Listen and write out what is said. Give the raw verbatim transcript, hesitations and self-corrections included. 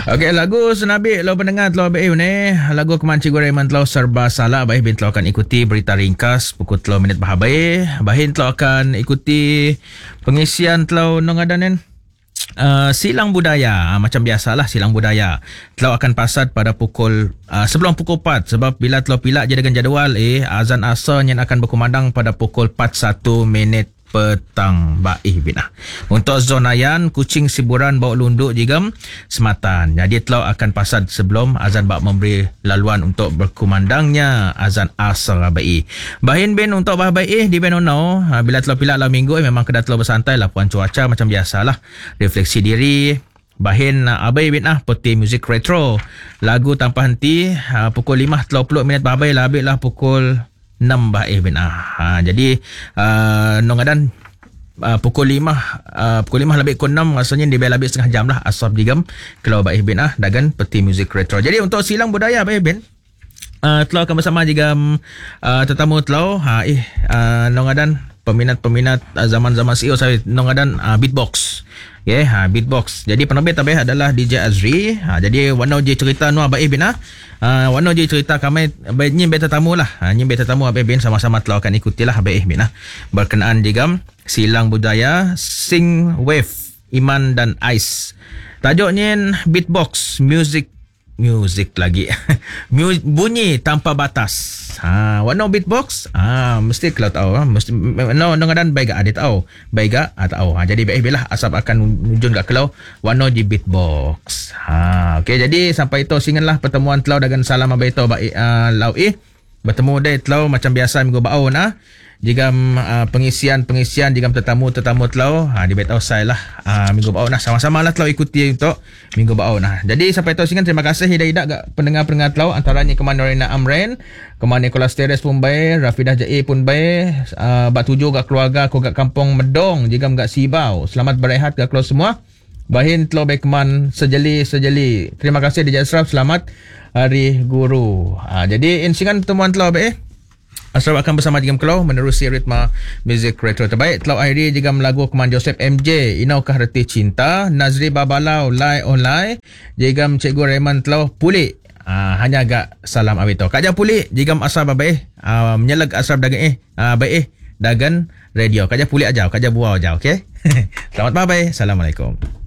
Okey, lagu Senabi lo pendengar telah baik ni. Lagu Kemanci Goreman telah serba salah. Baik bin telah akan ikuti berita ringkas pukul telah minit bahabai. Bahin telah akan ikuti pengisian telah nongadanen. Uh, silang budaya, macam biasalah silang budaya telah akan pasad pada pukul uh, sebelum pukul empat, sebab bila telah pilak je dengan jadual eh azan asar yang akan berkumandang pada pukul empat satu minit petang baih bina. Untuk zonayan Kuching Siburan Bawak Lunduk jigam Sematan. Jadi telah akan pasad sebelum azan bak memberi laluan untuk berkumandangnya azan asar baih. Bahin bin untuk bah baih di Benono bila telah pilak lah minggu eh, memang kena telah bersantai lapuan cuaca macam biasalah. Refleksi diri Bahin uh, abai bin ah peti muzik retro. Lagu tanpa henti uh, pukul lima tiga puluh minit bahabai lah habis lah pukul enam baik bin ah. Ha, jadi uh, nongadan uh, pukul lima uh, pukul lima lebih pukul enam rasanya dia lebih setengah jam lah asap digam kalau baik bin ah dagan peti muzik retro. Jadi untuk silang budaya baik bin uh, telah akan bersama jigam uh, tetamu telah ha eh uh, nongadan peminat-peminat uh, zaman-zaman C E O saya nongadan uh, beatbox. Ya, yeah, ha, beatbox. Jadi penerbit tabih adalah D J Azri. Ha, jadi warna je cerita nu abai bin ah. Uh, warna je cerita kami nyi be tetamu lah. Ha, nyi be tetamu abai bin sama-sama telah akan ikutilah abai bin ah. Berkenaan jigam silang budaya Sing Wave Iman dan Ais. Tajuknya beatbox music music lagi. Bunyi tanpa batas. Ha, warna beatbox. Ah, mesti kalau tahu ah, mesti no dengan baik ada tahu. Baik ah tahu. Ha, jadi baik bila asap akan nunjun kat kalau warna di beatbox. Ha, okey jadi sampai itu singanlah pertemuan telau dengan salam abai to ba uh, lau eh bertemu dai telau macam biasa minggu bau nah. Jika uh, pengisian-pengisian jika tetamu-tetamu telau ha di betau saya lah uh, minggu bau nah sama-sama lah telau ikuti untuk minggu bau nah. Jadi sampai tu singan terima kasih hidak-hidak gak pendengar-pendengar telau antaranya Keman Norina Amren, Keman Nicholas Teres pun baik, Rafidah Jai pun baik, uh, bak tujuh gak keluarga aku gak kampung Medong jika gak Sibau. Selamat berehat gak keluar semua. Bahin telau baik Keman sejeli-sejeli. Terima kasih di Jasraf, selamat Hari Guru. Ha, jadi insingan pertemuan telau baik Asraf akan bersama jigam kelau menerusi ritma muzik retro terbaik. Telau akhiri jigam lagu Keman Joseph M J Inaukah Reti Cinta, Nazri Babalau Lai Online, jigam Cikgu Rayman telau pulik. Uh, hanya agak salam awito. Kajak pulik jigam Asraf baik uh, menyelag Asraf dagan eh uh, baik eh dagan radio. Kajak pulik aja, kajak buah aja okey. Selamat bye bye. Assalamualaikum.